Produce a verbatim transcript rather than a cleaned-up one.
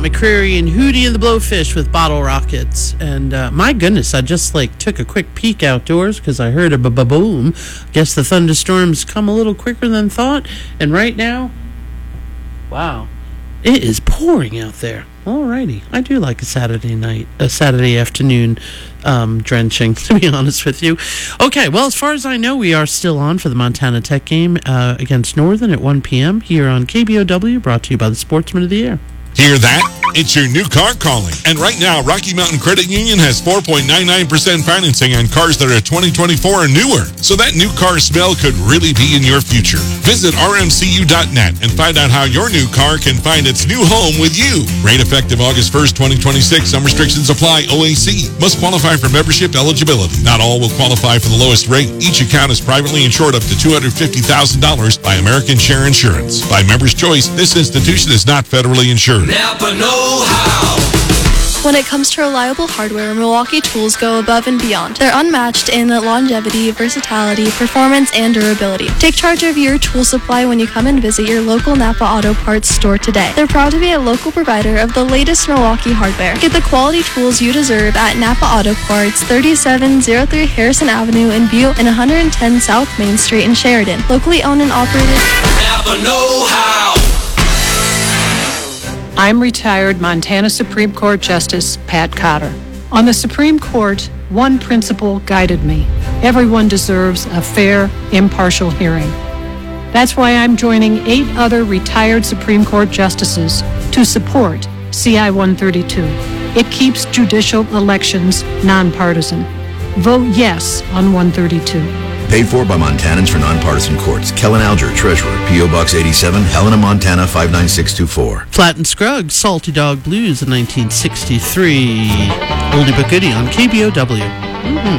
Scott McCreery and Hootie and the Blowfish with Bottle Rockets. And uh, my goodness, I just like took a quick peek outdoors because I heard a ba-ba-boom. Guess the thunderstorms come a little quicker than thought. And right now, wow, it is pouring out there. Alrighty, I do like a Saturday night, a Saturday afternoon um, drenching, to be honest with you. Okay, well, as far as I know, we are still on for the Montana Tech game uh, against Northern at one p.m. here on K B O W, brought to you by the Sportsman of the Year. Hear that? It's your new car calling. And right now, Rocky Mountain Credit Union has four point nine nine percent financing on cars that are twenty twenty-four or newer. So that new car smell could really be in your future. Visit R M C U dot net and find out how your new car can find its new home with you. Rate effective August first, twenty twenty-six. Some restrictions apply. O A C. Must qualify for membership eligibility. Not all will qualify for the lowest rate. Each account is privately insured up to two hundred fifty thousand dollars by American Share Insurance. By member's choice, this institution is not federally insured. Napa know-how. When it comes to reliable hardware, Milwaukee Tools go above and beyond. They're unmatched in longevity, versatility, performance, and durability. Take charge of your tool supply when you come and visit your local Napa Auto Parts store today. They're proud to be a local provider of the latest Milwaukee hardware. Get the quality tools you deserve at Napa Auto Parts, thirty-seven oh three Harrison Avenue in Butte and one ten South Main Street in Sheridan. Locally owned and operated. Napa know-how. I'm retired Montana Supreme Court Justice Pat Cotter. On the Supreme Court, one principle guided me. Everyone deserves a fair, impartial hearing. That's why I'm joining eight other retired Supreme Court justices to support C I one thirty-two. It keeps judicial elections nonpartisan. Vote yes on one thirty-two. Paid for by Montanans for Nonpartisan Courts. Kellen Alger, Treasurer, P O. Box eighty-seven, Helena, Montana, five nine six two four. Flat and Scruggs, Salty Dog Blues in nineteen sixty-three. Oldie but goodie on K B O W. Mm-hmm.